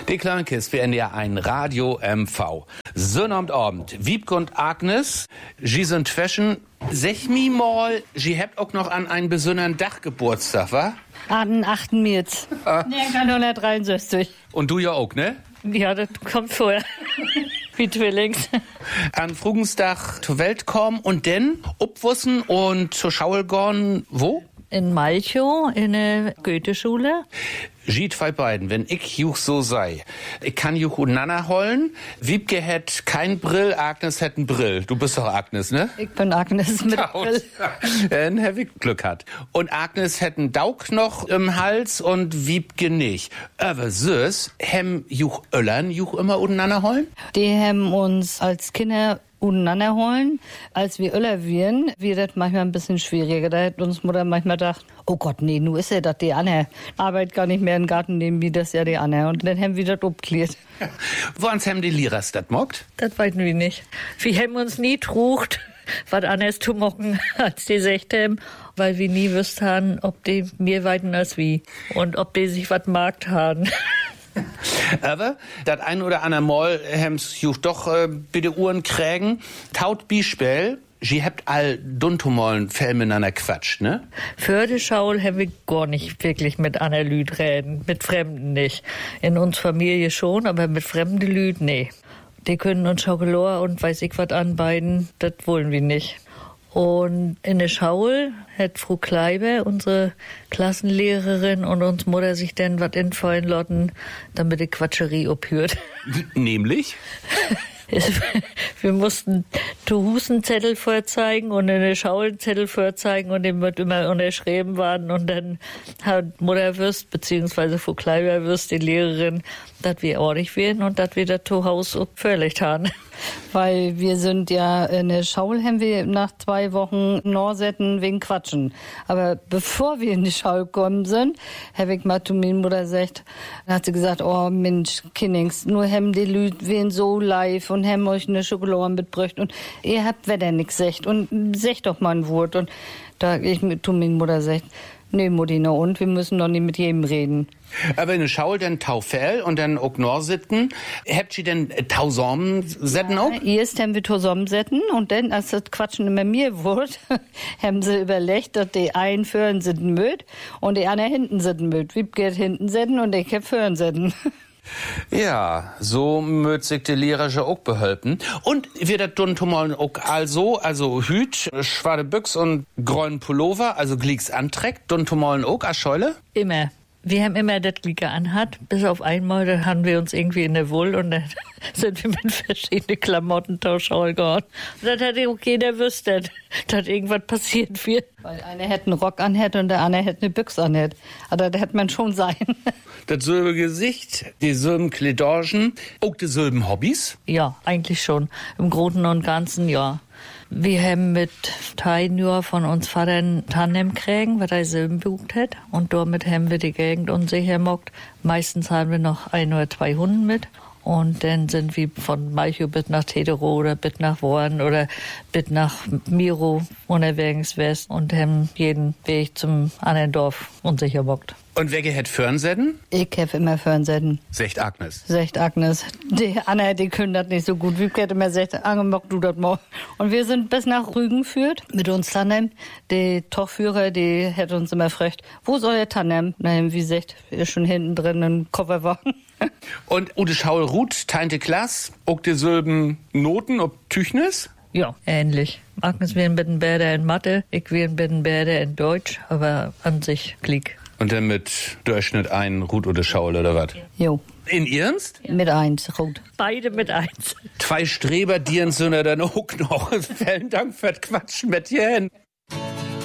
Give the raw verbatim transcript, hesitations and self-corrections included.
Die Kleinkist, wir N D R ein Radio M V. Sonnabend Abend, Wiebke und Agnes, sie sind Twäschen. Sech mi mal, sie habt auch noch an einen besonderen Dachgeburtstag, wa? An achten März. Ah. neunzehnhundertdreiundsechzig. Und du ja auch, ne? Ja, das kommt vorher. Wie Zwillings. An Frugensdach zur Welt kommen und dann obwussen und zur Schaul gorn, wo? In Malchow, in der Goethe-Schule. Schied bei beiden, wenn ich juch so sei. Ich kann juch unanna holen. Wiebke hätt kein Brill, Agnes hätt ein Brill. Du bist doch Agnes, ne? Ich bin Agnes mit Brill. Dann Herr Wiebke Glück hat. Und Agnes hätt einen Dauk noch im Hals und Wiebke nicht. Aber süß, hem juch Öllern juch immer unanna holen? Die haben uns als Kinder untereinander holen, als wir Öller wären, wir das manchmal ein bisschen schwieriger. Da hat uns Mutter manchmal gedacht, oh Gott, nee, nu ist ja das die Anne. Arbeit gar nicht mehr im Garten nehmen, wie das ja die Anne. Und dann haben wir das abgeklärt. Woans haben die Lehrers das mockt? Das weiten wir nicht. Wir haben uns nie trucht, was anderes zu mocken, als die secht haben, weil wir nie wüsst haben, ob die mehr weiten als wie. Und ob die sich was markt haben. Aber das ein oder andere Mal hems juch doch äh, bitte Uhren krägen. Taut Bispel, sie habt all duntumolen Fell miteinander quatscht, ne? Für die Schaul haben wir gar nicht wirklich mit anderen Lüd reden, mit Fremden nicht. In uns Familie schon, aber mit fremden Lüd, nee. Die können uns Schokolade und weiß ich was anbeiden, das wollen wir nicht. Und in der Schaul hat Frau Kleiber, unsere Klassenlehrerin, und uns Mutter sich dann was infallen lassen, damit die Quatscherie abhört. Nämlich? Wir mussten Husenzettel vorzeigen und in der Schaul Zettel vorzeigen und dem wird immer unterschrieben worden und dann hat Mutter Würst, beziehungsweise Frau Kleiber Würst, die Lehrerin, dass wir ordentlich werden und dass wir das zu Hause verlegt haben. Weil wir sind ja in der Schaul, haben wir nach zwei Wochen Norsetten wegen Quatschen. Aber bevor wir in die Schaul gekommen sind, habe ich mal zu meiner Mutter gesagt, dann hat sie gesagt, oh Mensch, Kindings, nur haben die Lüd wen so live und haben euch eine Schokolade mitgebracht und ihr habt wieder nix gesagt und sagt doch mal ein Wort. Und da ich zu meiner Mutter gesagt, nee, Mutti, na und, wir müssen doch nicht mit jedem reden. Aber in der Schaul dann Taufell und dann auch Norsitten. Habt ihr denn Tausormen-Setten auch? Ja, erst haben wir Tausormen-Setten und dann, als das Quatschen immer mir wurde, haben sie überlegt, dass die einen führen sitten möt und die anderen hinten sitten möt. Wie geht hinten sitten und ich hab führen sitten. Ja, so möt sich die Lehrer auch behelpen. Und wir das tun mal auch also, also Hüt, schwarze Büchs und grünen Pullover, also Glicks anträgt, tun mal auch a Scheule? Immer. Wir haben immer das Glicke anhat, bis auf einmal, da haben wir uns irgendwie in der Wohl und dann sind wir mit verschiedenen Klamotten tauschhaul gehauen. Und das hat auch jeder wüsste, dass irgendwas passiert wird. Weil einer hätte einen Rock anhätte und der andere hätte eine Büchse anhätte. Aber das hätte man schon sein. Das selbe Gesicht, die selben Kledorgen, auch die selben Hobbys? Ja, eigentlich schon. Im Großen und Ganzen, ja. Wir haben mit Teilnur von uns Vater ein Tandem kriegen, was er selber gebucht hat. Und damit haben wir die Gegend unsicher mockt. Meistens haben wir noch ein oder zwei Hunde mit. Und dann sind wir von Malchow bis nach Tedero oder bis nach Worn oder bis nach Miro unterwegs west und haben jeden Weg zum anderen Dorf unsicher mockt. Und wer geht Fernsetten? Ich hab immer Fernsetten. Secht Agnes. Secht Agnes. Die Anna, die können das nicht so gut. Wie hätte immer gesagt, Ange, mock du das mal. Und wir sind bis nach Rügen geführt mit uns Tandem. Die Tochführer, die hätte uns immer gefragt, wo ist euer Tandem? Na, wie gesagt, ist schon hinten drin ein Kofferwagen. Und Ute Schaul Ruth, teinte Klass, auch die selben Noten, ob Tüchnis? Ja, ähnlich. Agnes wäre ein bisschen besser in Mathe, ich wäre ein bisschen besser in Deutsch, aber an sich Klick. Und dann mit Durchschnitt ein Ruth oder Schaul oder was? Jo. In Ernst? Mit eins, Ruth. Beide mit eins. Zwei Streber, die sind dann auch noch. Vielen Dank für das Quatschen mit dir hin.